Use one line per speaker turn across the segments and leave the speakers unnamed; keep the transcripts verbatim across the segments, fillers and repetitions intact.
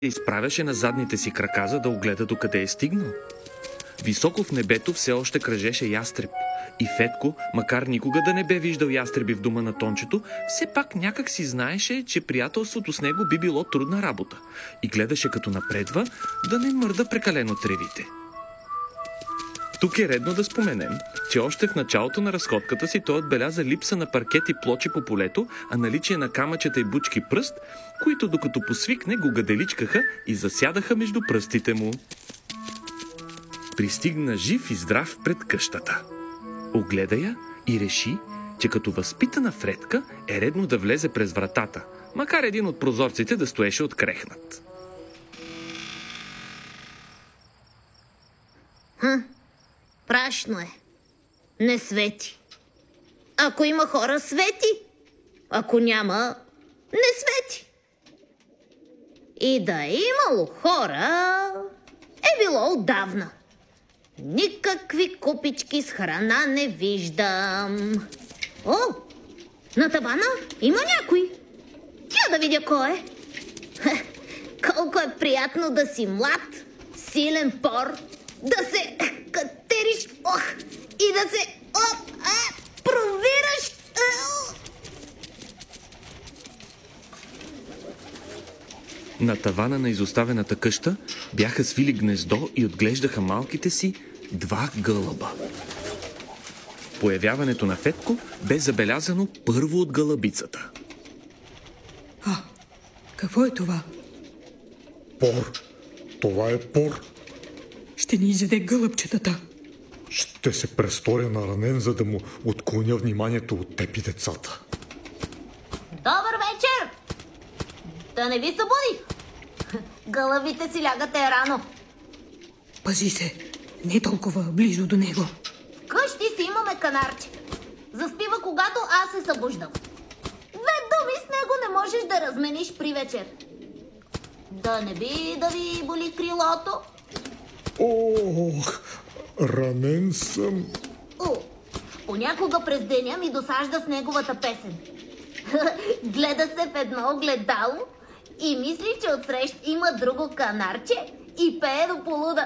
изправяше на задните си крака, за да огледа докъде е стигнал. Високо в небето все още кръжеше ястреб. И Фетко, макар никога да не бе виждал ястреби в дома на Тончето, все пак някак си знаеше, че приятелството с него би било трудна работа и гледаше като напредва да не мърда прекалено тревите. Тук е редно да споменем, че още в началото на разходката си той отбеляза липса на паркет и плочи по полето, а наличие на камъчета и бучки пръст, които докато посвикне го гаделичкаха и засядаха между пръстите му. Пристигна жив и здрав пред къщата. Огледа я и реши, че като възпитана Фредка е редно да влезе през вратата, макар един от прозорците да стоеше открехнат.
Хм, прашно е. Не свети. Ако има хора, свети. Ако няма, не свети. И да е имало хора, е било отдавна. Никакви купички с храна не виждам. О, на тавана има някой. Я да видя кой е. Хе, колко е приятно да си млад, силен пор, да се катериш, ох, и да се оп, а, провираш.
На тавана на изоставената къща бяха свили гнездо и отглеждаха малките си два гълъба. Появяването на Фетко бе забелязано първо от гълъбицата.
А, какво е това?
Пор. Това е пор.
Ще ни изяде гълъбчетата.
Ще се престоря на ранен, за да му отклоня вниманието от теб и децата.
Добър вечер! Да не ви събудих. Гълъбите си лягате рано.
Пази се, не толкова близо до него.
Вкъщи си имаме канарче. Заспива, когато аз се събуждам. Две думи с него не можеш да размениш при вечер. Да не би да ви боли крилото?
Ох, ранен съм.
О, понякога през деня ми досажда с неговата песен. Гледа се в едно огледало и мисли, че отсрещ има друго канарче и пее до полуда.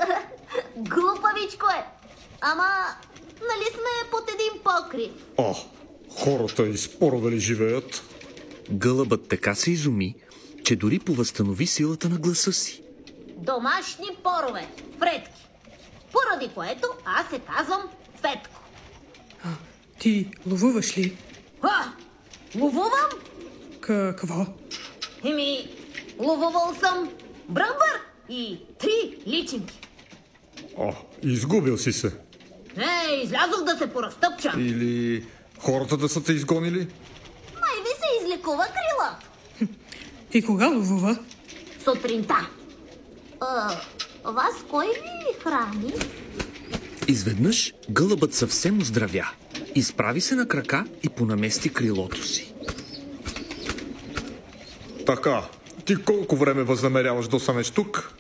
Глупавичко е. Ама, нали сме под един покрив?
А, хората и спорове ли живеят?
Гълъбът така се изуми, че дори повъзстанови силата на гласа си.
Домашни порове, Фредки. Поради което аз се казвам Фетко.
А, ти ловуваш ли?
А, ловувам?
Какво?
Еми, ловувал съм бръмбър и три личинки.
А, изгубил си се.
Е, излязох да се поразтъпча.
Или хората да са те изгонили?
Май ви се излекува крила.
И кога ловува?
Сутринта. А, вас кой ви храни?
Изведнъж гълъбът съвсем оздравя. Изправи се на крака и понамести крилото си.
Така, ти колко време възнамеряваш да останеш тук?